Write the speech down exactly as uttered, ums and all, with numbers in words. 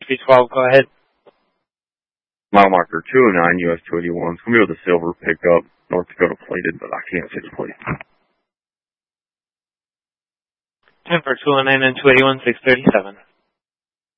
three twelve, go ahead. Mile marker two oh nine, U S two eighty-one. It's going to be with a silver pickup, North Dakota plated, but I can't see the plate. ten for two oh nine and two eighty-one, six thirty-seven.